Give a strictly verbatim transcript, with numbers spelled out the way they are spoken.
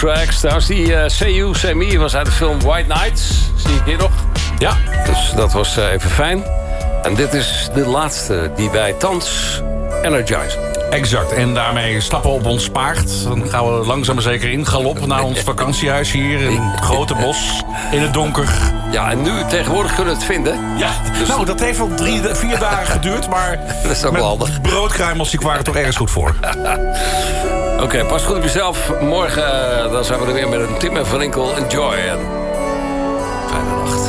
tracks. Trouwens, die uh, Say You, Say Me was uit de film White Nights. Zie ik hier nog. Ja. Dus dat was uh, even fijn. En dit is de laatste die wij thans energizen. Exact. En daarmee stappen we op ons paard. Dan gaan we langzaam maar zeker in galop naar ons vakantiehuis hier in het grote bos. In het donker. Ja, en nu tegenwoordig kunnen we het vinden. Ja, dus... nou, dat heeft wel drie, vier dagen geduurd, maar dat is ook wel handig. Broodkruimels, die waren er toch ergens goed voor. Oké, okay, pas goed op jezelf. Morgen uh, dan zijn we er weer met een Tim en Van Inkel. Enjoy. En fijne nacht.